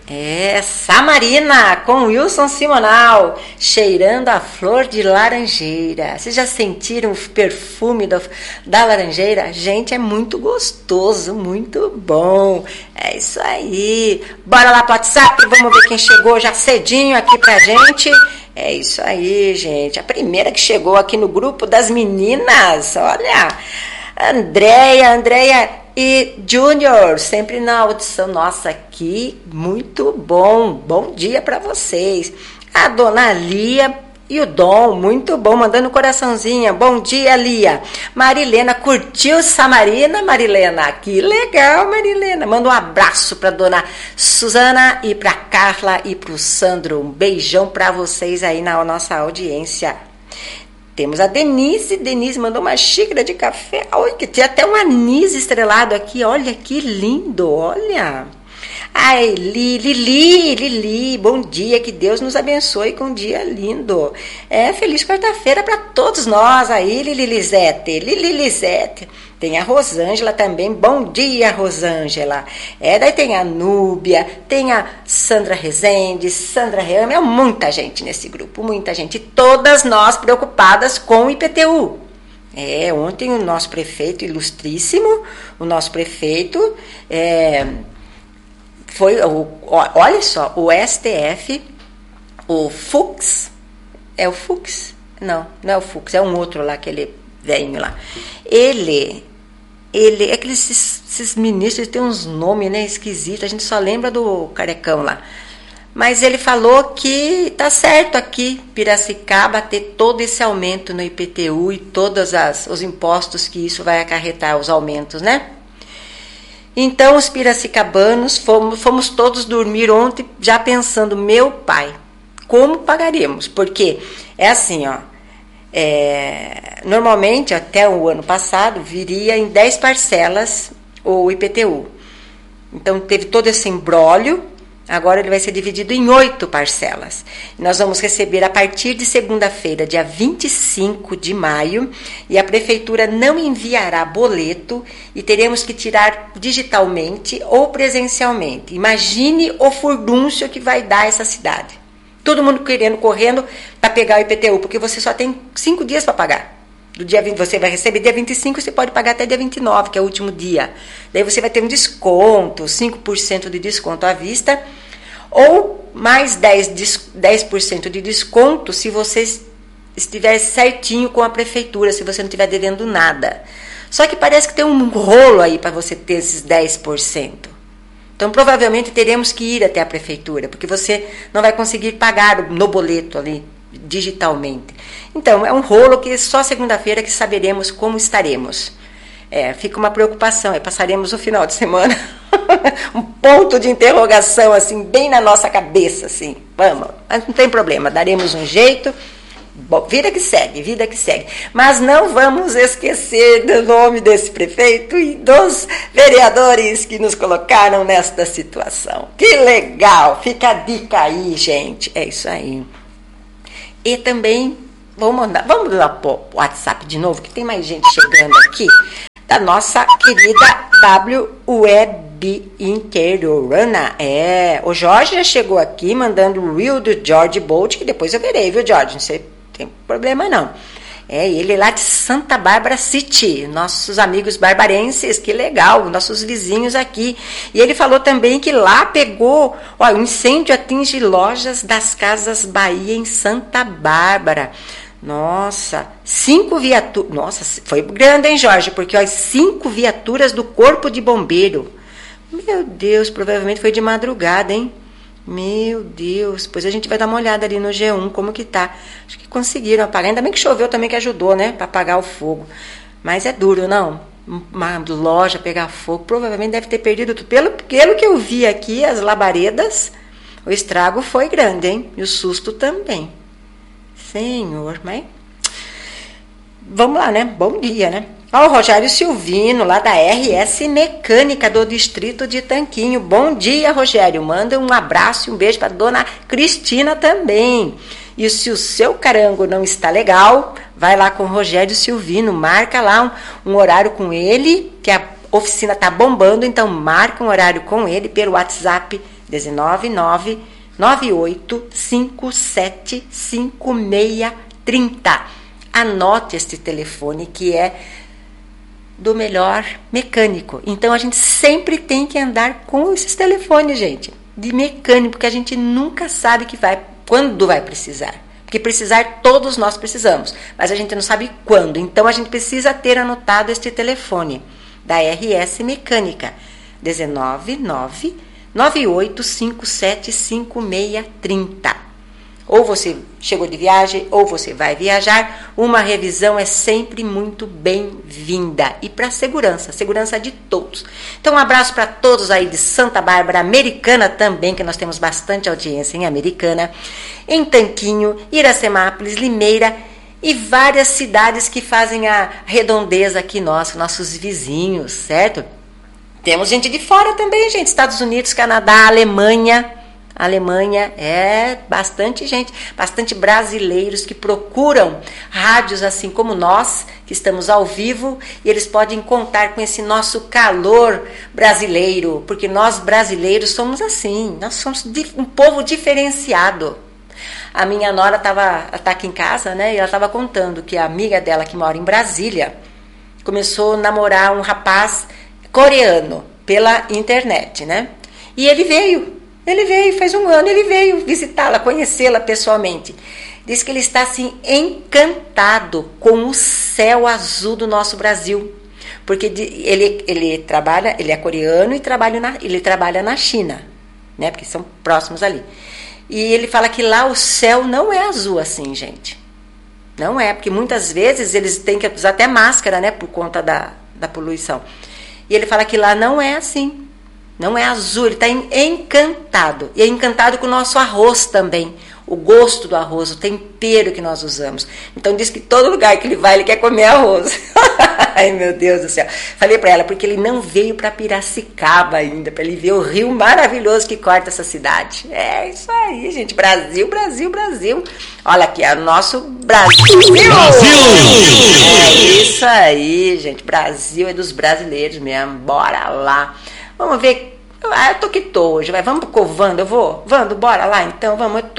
É, Samarina com Wilson Simonal, cheirando a flor de laranjeira. Vocês já sentiram o perfume da laranjeira? Gente, é muito gostoso, muito bom. É isso aí. Bora lá pro WhatsApp, vamos ver quem chegou já cedinho aqui pra gente. É isso aí, gente. A primeira que chegou aqui no grupo das meninas, olha, Andréia e Júnior, sempre na audição nossa aqui, muito bom, bom dia para vocês. A dona Lia e o Dom, muito bom, mandando coraçãozinho, bom dia, Lia. Marilena, curtiu Samarina, Marilena? Que legal, Marilena. Manda um abraço para dona Suzana e para Carla e para o Sandro, um beijão para vocês aí na nossa audiência. Temos a Denise mandou uma xícara de café. Olha, que tem até um anis estrelado aqui. Olha que lindo, olha. Ai, Lili, bom dia, que Deus nos abençoe com um dia lindo. Feliz quarta-feira para todos nós aí, Lili Lisete. Tem a Rosângela também, bom dia, Rosângela. Daí tem a Núbia, tem a Sandra Rezende, Sandra Reame, muita gente nesse grupo, muita gente. Todas nós preocupadas com o IPTU. Ontem o nosso prefeito ilustríssimo, foi, olha só, o STF, o Fux, é o Fux? Não é o Fux, é um outro lá, aquele velhinho lá. Ele é que esses ministros têm uns nomes, né, esquisitos, a gente só lembra do carecão lá. Mas ele falou que tá certo aqui, Piracicaba, ter todo esse aumento no IPTU e todos os impostos que isso vai acarretar, os aumentos, né? Então, os piracicabanos, fomos todos dormir ontem já pensando, meu pai, como pagaremos? Porque é assim, ó, normalmente, até o ano passado, viria em 10 parcelas o IPTU. Então, teve todo esse imbróglio, agora ele vai ser dividido em 8 parcelas. Nós vamos receber a partir de segunda-feira, dia 25 de maio, e a prefeitura não enviará boleto e teremos que tirar digitalmente ou presencialmente. Imagine o furdúncio que vai dar essa cidade. Todo mundo correndo para pegar o IPTU, porque você só tem 5 dias para pagar. Do dia 20, você vai receber dia 25, você pode pagar até dia 29, que é o último dia. Daí você vai ter um desconto, 5% de desconto à vista, ou mais 10% de desconto se você estiver certinho com a prefeitura, se você não estiver devendo nada. Só que parece que tem um rolo aí para você ter esses 10%. Então, provavelmente, teremos que ir até a prefeitura, porque você não vai conseguir pagar no boleto ali, digitalmente. Então, é um rolo que só segunda-feira que saberemos como estaremos. Fica uma preocupação, passaremos o final de semana um ponto de interrogação, assim, bem na nossa cabeça, assim, vamos, mas não tem problema, daremos um jeito. Bom, vida que segue. Mas não vamos esquecer do nome desse prefeito e dos vereadores que nos colocaram nesta situação. Que legal! Fica a dica aí, gente. É isso aí. E também, vamos lá pro WhatsApp de novo, que tem mais gente chegando aqui, da nossa querida Web Interiorana. O Jorge já chegou aqui mandando o reel do George Bolt, que depois eu verei, viu, George? Não sei, tem problema não. Ele lá de Santa Bárbara City, nossos amigos barbarenses, que legal, nossos vizinhos aqui. E ele falou também que lá pegou, o incêndio atinge lojas das Casas Bahia em Santa Bárbara. Nossa, 5 viaturas, nossa, foi grande, hein, Jorge? Porque 5 viaturas do Corpo de Bombeiro. Meu Deus, provavelmente foi de madrugada, hein? Meu Deus, pois a gente vai dar uma olhada ali no G1, como que tá. Acho que conseguiram apagar, ainda bem que choveu também, que ajudou, né, para apagar o fogo. Mas é duro, não? Uma loja pegar fogo, provavelmente deve ter perdido tudo. Pelo que eu vi aqui, as labaredas, o estrago foi grande, hein? E o susto também. Senhor, mas... Vamos lá, né? Bom dia, né? O Rogério Silvino, lá da RS Mecânica do Distrito de Tanquinho. Bom dia, Rogério. Manda um abraço e um beijo para dona Cristina também. E se o seu carango não está legal, vai lá com o Rogério Silvino, marca lá um horário com ele, que a oficina está bombando, então marca um horário com ele pelo WhatsApp 19998575630. Anote este telefone, que é do melhor mecânico. Então a gente sempre tem que andar com esses telefones, gente, de mecânico, porque a gente nunca sabe quando vai precisar. Porque precisar, todos nós precisamos, mas a gente não sabe quando. Então a gente precisa ter anotado este telefone da RS Mecânica, 19998575630. Ou você chegou de viagem, ou você vai viajar, uma revisão é sempre muito bem-vinda. E para segurança de todos. Então, um abraço para todos aí de Santa Bárbara, Americana também, que nós temos bastante audiência em Americana, em Tanquinho, Iracemápolis, Limeira e várias cidades que fazem a redondeza aqui nossos vizinhos, certo? Temos gente de fora também, gente, Estados Unidos, Canadá, Alemanha, bastante gente, bastante brasileiros que procuram rádios assim como nós, que estamos ao vivo, e eles podem contar com esse nosso calor brasileiro, porque nós brasileiros somos assim, nós somos um povo diferenciado. A minha nora tá aqui em casa, né, e ela estava contando que a amiga dela, que mora em Brasília, começou a namorar um rapaz coreano pela internet, né, e ele veio, faz um ano, ele veio visitá-la, conhecê-la pessoalmente. Diz que ele está assim encantado com o céu azul do nosso Brasil, porque ele é coreano e ele trabalha na China, né? Porque são próximos ali. E ele fala que lá o céu não é azul assim, gente. Não é, porque muitas vezes eles têm que usar até máscara, né? Por conta da poluição. E ele fala que lá não é assim. Não é azul, ele está encantado. E é encantado com o nosso arroz também. O gosto do arroz, o tempero que nós usamos. Então diz que todo lugar que ele vai, ele quer comer arroz. Ai, meu Deus do céu. Falei para ela, porque ele não veio para Piracicaba ainda, para ele ver o rio maravilhoso que corta essa cidade. É isso aí, gente. Brasil, Brasil, Brasil. Olha aqui, é o nosso Brasil. Brasil! É isso aí, gente. Brasil é dos brasileiros mesmo. Bora lá. Vamos ver. Eu tô que tô hoje, vai. Vamos pro Covando, eu vou? Vando, bora lá então, vamos. Eu tô